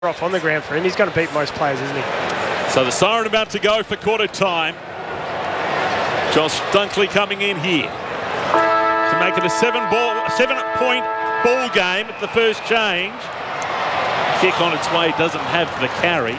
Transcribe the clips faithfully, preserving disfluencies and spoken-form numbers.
off on the ground for him. He's going to beat most players, isn't he? So the siren about to go for quarter time. Josh Dunkley coming in here to make it a seven ball, seven point ball game at the first change. Kick on its way, doesn't have the carry,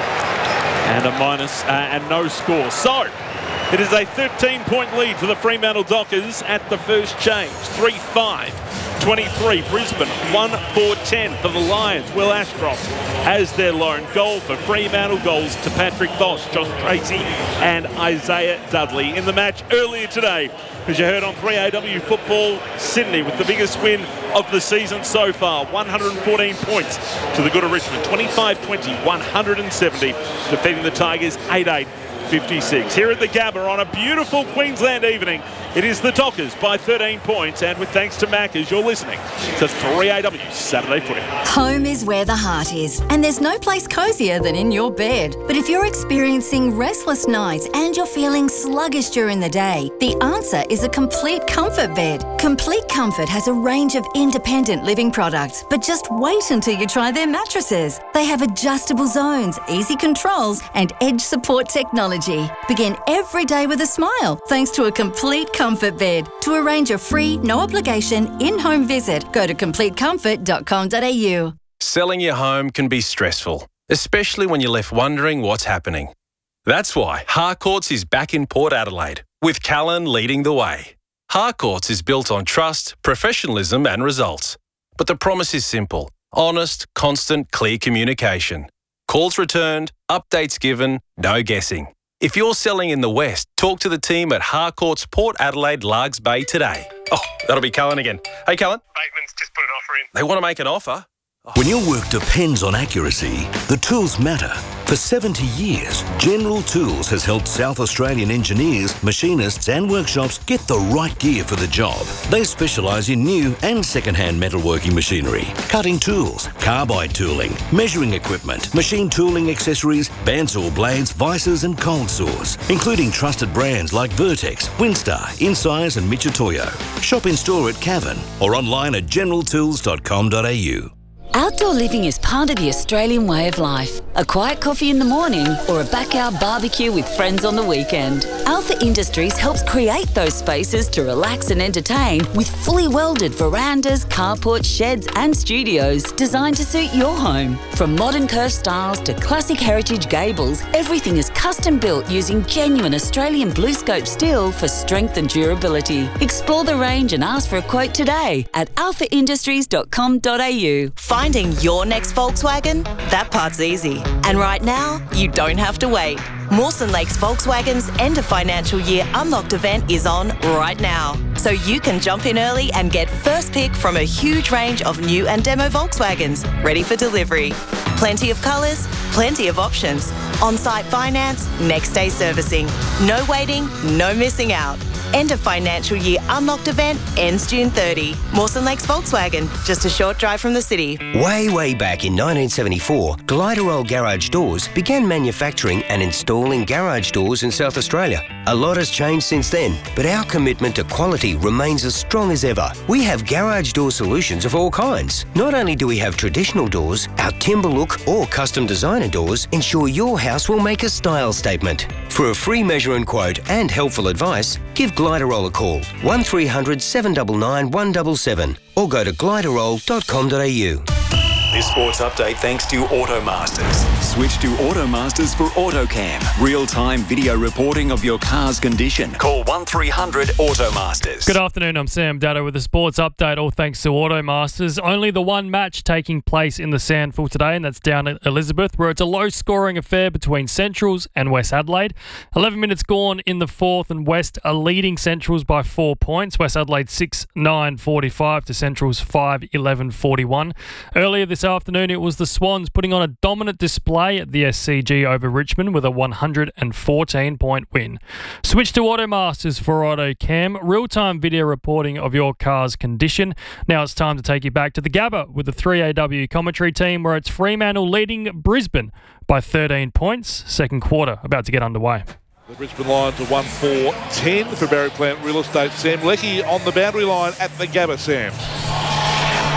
and a minus uh, and no score. So it is a thirteen point lead for the Fremantle Dockers at the first change. three five. twenty-three, Brisbane, one four ten for the Lions. Will Ashcroft has their lone goal for Fremantle. Goals to Patrick Voss, Josh Tracy and Isaiah Dudley. In the match earlier today, as you heard on three A W Football, Sydney with the biggest win of the season so far, one hundred fourteen points to the good of Richmond, twenty-five twenty, one hundred seventy, defeating the Tigers eight eight. fifty-six. Here at the Gabba on a beautiful Queensland evening, it is the Dockers by thirteen points, and with thanks to Maccas, you're listening to three A W Saturday Footy. Home is where the heart is, and there's no place cosier than in your bed. But if you're experiencing restless nights and you're feeling sluggish during the day, the answer is a Complete Comfort bed. Complete Comfort has a range of independent living products, but just wait until you try their mattresses. They have adjustable zones, easy controls, and edge support technology. Begin every day with a smile thanks to a Complete Comfort bed. To arrange a free, no obligation, in-home visit, go to complete comfort dot com dot a u. Selling your home can be stressful, especially when you're left wondering what's happening. That's why Harcourts is back in Port Adelaide, with Callan leading the way. Harcourts is built on trust, professionalism and results. But the promise is simple: honest, constant, clear communication. Calls returned, updates given, no guessing. If you're selling in the West, talk to the team at Harcourts Port Adelaide Largs Bay today. Oh, that'll be Callan again. Hey, Callan. Bateman's just put an offer in. They want to make an offer? Oh. When your work depends on accuracy, the tools matter. For seventy years, General Tools has helped South Australian engineers, machinists and workshops get the right gear for the job. They specialise in new and second-hand metalworking machinery, cutting tools, carbide tooling, measuring equipment, machine tooling accessories, bandsaw blades, vices and cold saws, including trusted brands like Vertex, Winstar, Insize and Michitoyo. Shop in store at Cavan or online at general tools dot com dot a u. Outdoor living is part of the Australian way of life. A quiet coffee in the morning or a backyard barbecue with friends on the weekend. Alpha Industries helps create those spaces to relax and entertain with fully welded verandas, carports, sheds and studios designed to suit your home. From modern curved styles to classic heritage gables, everything is custom built using genuine Australian BlueScope steel for strength and durability. Explore the range and ask for a quote today at alpha industries dot com dot a u. Finding your next Volkswagen? That part's easy. And right now, you don't have to wait. Mawson Lakes Volkswagen's end of financial year unlocked event is on right now. So you can jump in early and get first pick from a huge range of new and demo Volkswagens ready for delivery. Plenty of colours, plenty of options. On-site finance, next day servicing. No waiting, no missing out. End of financial year unlocked event ends June thirtieth. Mawson Lakes Volkswagen, just a short drive from the city. Way, way back in nineteen seventy-four, Gliderol Garage Doors began manufacturing and installing garage doors in South Australia. A lot has changed since then, but our commitment to quality remains as strong as ever. We have garage door solutions of all kinds. Not only do we have traditional doors, our timber look or custom designer doors ensure your house will make a style statement. For a free measure and quote and helpful advice, give Gliderol a call, one three hundred, seven nine nine, one seven seven or go to gliderol dot com dot a u. This sports update thanks to Automasters. Switch to Automasters for AutoCam. Real-time video reporting of your car's condition. Call one three hundred Automasters. Good afternoon, I'm Sam Dado with a sports update, all thanks to Automasters. Only the one match taking place in the Sandful today, and that's down at Elizabeth, where it's a low-scoring affair between Centrals and West Adelaide. eleven minutes gone in the fourth, and West are leading Centrals by four points. West Adelaide six nine forty-five to Centrals five eleven forty-one. Earlier this afternoon, it was the Swans putting on a dominant display at the S C G over Richmond with a one hundred fourteen point win. Switch to Automasters for AutoCam, real-time video reporting of your car's condition. Now it's time to take you back to the Gabba with the three A W commentary team, where it's Fremantle leading Brisbane by thirteen points. Second quarter about to get underway. The Brisbane Lions are one four ten for Barry Plant Real Estate. Sam Leckie on the boundary line at the Gabba, Sam.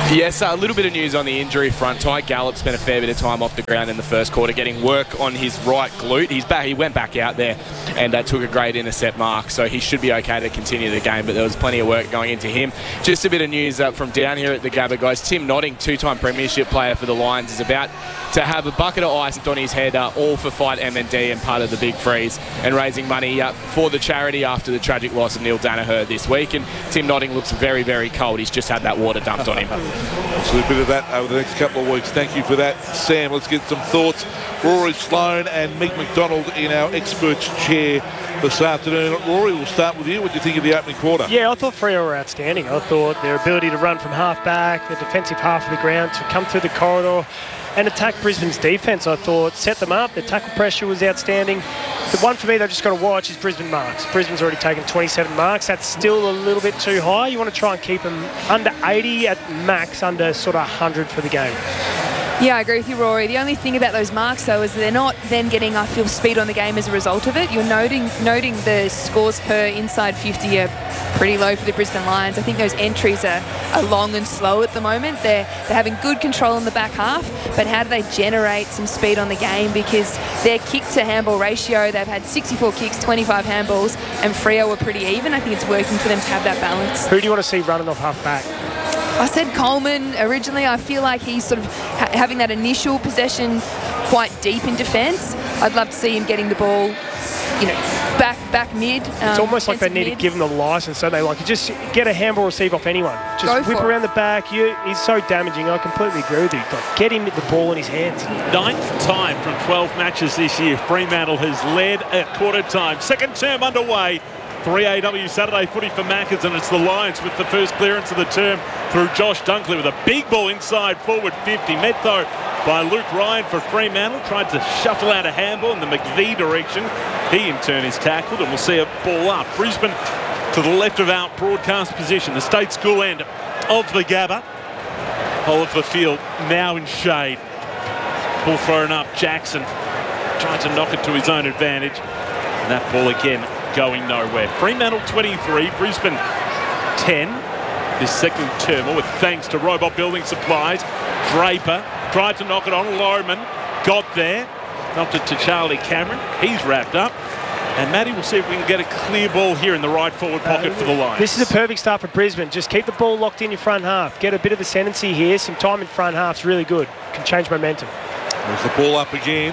Yes, a little bit of news on the injury front. Ty Gallup spent a fair bit of time off the ground in the first quarter getting work on his right glute. He's back. He went back out there and uh, took a great intercept mark, so he should be okay to continue the game, but there was plenty of work going into him. Just a bit of news uh, from down here at the Gabba, guys. Tim Notting, two-time premiership player for the Lions, is about to have a bucket of ice on his head, uh, all for Fight M N D and part of the Big Freeze, and raising money uh, for the charity after the tragic loss of Neil Danaher this week. And Tim Notting looks very, very cold. He's just had that water dumped on him. So a bit of that over the next couple of weeks. Thank you for that, Sam. Let's get some thoughts. Rory Sloane and Mick McDonald in our experts chair this afternoon. Rory, we'll start with you. What do you think of the opening quarter? Yeah, I thought Freo were outstanding. I thought their ability to run from half back, the defensive half of the ground, to come through the corridor and attack Brisbane's defence, I thought, set them up. The tackle pressure was outstanding. The one for me they've just got to watch is Brisbane marks. Brisbane's already taken twenty-seven marks. That's still a little bit too high. You want to try and keep them under eighty at max, under sort of one hundred for the game. Yeah, I agree with you, Rory. The only thing about those marks, though, is they're not then getting, I feel, speed on the game as a result of it. You're noting noting the scores per inside fifty are pretty low for the Brisbane Lions. I think those entries are, are long and slow at the moment. They're, they're having good control in the back half, but how do they generate some speed on the game? Because their kick-to-handball ratio, they've had sixty-four kicks, twenty-five handballs, and Freo were pretty even. I think it's working for them to have that balance. Who do you want to see running off half-back? I said Coleman originally. I feel like he's sort of ha- having that initial possession quite deep in defence. I'd love to see him getting the ball, you know, back back mid. Um, it's almost like they need mid. to give him the licence, don't they? Like, you just get a handball receive off anyone. Just Go whip for around the back. You, he's so damaging. I completely agree with you. Like, get him the ball in his hands. Ninth time from twelve matches this year, Fremantle has led at quarter time. Second term underway. three A W Saturday footy for Maccas, and it's the Lions with the first clearance of the term through Josh Dunkley with a big ball inside forward fifty. Met though by Luke Ryan for Fremantle. Tried to shuffle out a handball in the McVie direction. He in turn is tackled, and we'll see a ball up. Brisbane to the left of our broadcast position, the State School end of the Gabba. Whole of the field now in shade. Ball thrown up. Jackson tried to knock it to his own advantage, and that ball again going nowhere. Fremantle twenty-three, Brisbane ten. This second term, with thanks to Robot Building Supplies. Draper tried to knock it on. Lowman got there. Knocked it to Charlie Cameron. He's wrapped up. And Matty, we'll see if we can get a clear ball here in the right forward pocket uh, for the Lions. This is a perfect start for Brisbane. Just keep the ball locked in your front half. Get a bit of ascendancy here. Some time in front half's really good. Can change momentum. There's the ball up again.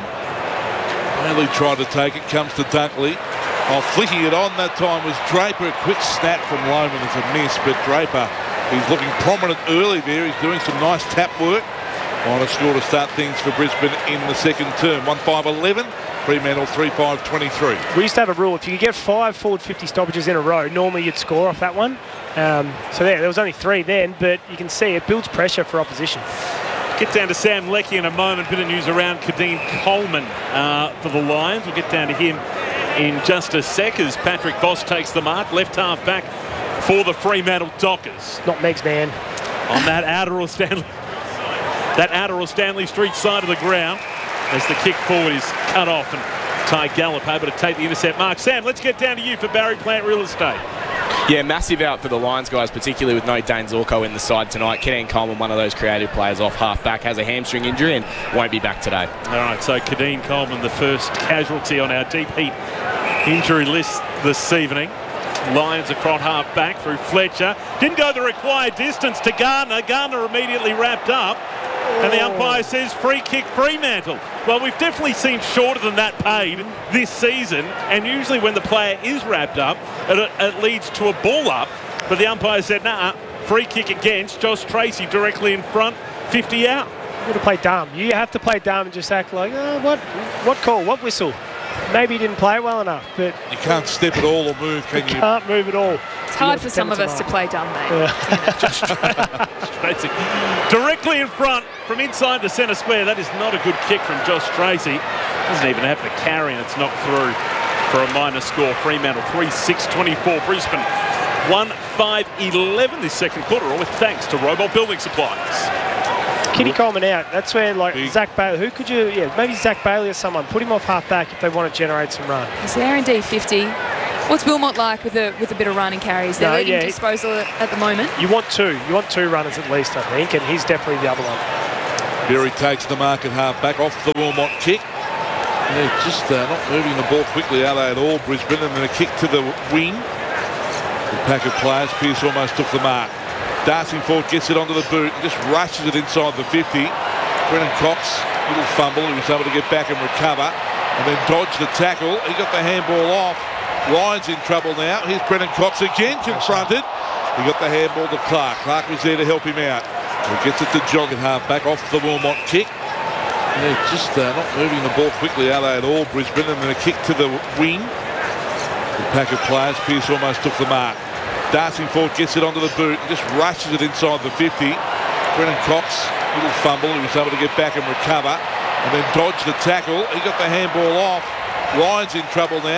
Bailey tried to take it. Comes to Dunkley. Oh, flicking it on that time was Draper. A quick snap from Lowman as a miss, but Draper, he's looking prominent early there. He's doing some nice tap work. On a score to start things for Brisbane in the second term. one five eleven, Fremantle three five twenty-three. We used to have a rule. If you could get five forward fifty stoppages in a row, normally you'd score off that one. Um, so there, there was only three then, but you can see it builds pressure for opposition. Get down to Sam Leckie in a moment. Bit of news around Kadeen Coleman uh, for the Lions. We'll get down to him in just a sec as Patrick Voss takes the mark. Left half back for the Fremantle Dockers. Not Meg's man. On that outer or Stanley, that outer or Stanley Street side of the ground as the kick forward is cut off and Ty Gallup able to take the intercept mark. Sam, let's get down to you for Barry Plant Real Estate. Yeah, massive out for the Lions, guys, particularly with no Dane Zorko in the side tonight. Kadeen Coleman, one of those creative players off half-back, has a hamstring injury and won't be back today. All right, so Kadeen Coleman, the first casualty on our deep heat injury list this evening. Lions across half-back through Fletcher. Didn't go the required distance to Gardner. Gardner immediately wrapped up. And the umpire says free kick Fremantle. Well, we've definitely seen shorter than that paid this season, and usually when the player is wrapped up, it, it leads to a ball up. But the umpire said, nah, free kick against Josh Tracy directly in front, fifty out. You've got to play dumb. You have to play dumb and just act like, oh, what, what call, what whistle? Maybe he didn't play well enough, but... You can't step at all or move, can you? You can't move at all. It's hard for some of us to play dumb, mate. Tracy. Directly in front from inside the centre square. That is not a good kick from Josh Tracy. Doesn't even have to carry, and it's knocked through for a minor score. Fremantle three six twenty-four. Brisbane one five eleven this second quarter, all with thanks to Robot Building Supplies. Kitty Coleman out. That's where, like, Big. Zach Bailey. Who could you, yeah, maybe Zach Bailey or someone. Put him off half back if they want to generate some run. He's there in D fifty. What's Wilmot like with a with a bit of run and carries? They're No, leading yeah. disposal at, at the moment. You want two. You want two runners at least, I think, and he's definitely the other one. Berry takes the mark at half-back off the Wilmot kick. They're just uh, not moving the ball quickly, are they, at all, Brisbane? And then a kick to the wing. The pack of players. Pearce almost took the mark. Dancing forward, gets it onto the boot and just rushes it inside the fifty. Brennan Cox, little fumble. He was able to get back and recover and then dodge the tackle. He got the handball off. Ryan's in trouble now. Here's Brennan Cox again confronted. He got the handball to Clark. Clark was there to help him out. He gets it to Jog at half-back off the Wilmot kick. They're just uh, not moving the ball quickly, are they, at all, Brisbane? And then a kick to the wing. The pack of players. Pearce almost took the mark. Dancing forward, gets it onto the boot and just rushes it inside the fifty. Brennan Cox, little fumble. He was able to get back and recover and then dodge the tackle. He got the handball off. Ryan's in trouble now.